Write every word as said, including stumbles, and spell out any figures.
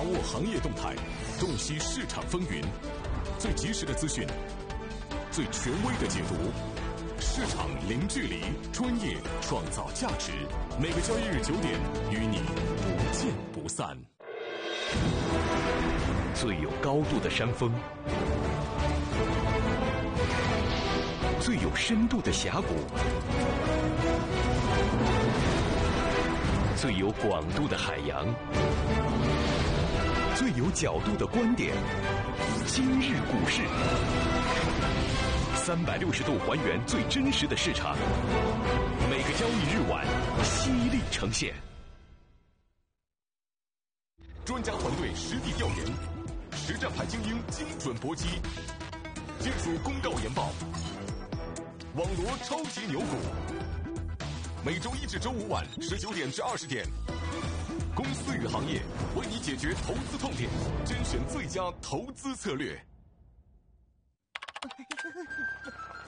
握行业动态，洞悉市场风云，最及时的资讯，最权威的解读，市场零距离，专业创造价值。每个交易日九点，与你不见不散。 最有高度的山峰，最有深度的峡谷，最有广度的海洋，最有角度的观点。今日股市，三百六十度还原最真实的市场，每个交易日晚犀利呈现。 专家团队实地调研，实战派精英精准搏击，技术公告研报，网罗超级牛股。每周一至周五晚十九点至二十点，公司与行业为你解决投资痛点，甄选最佳投资策略。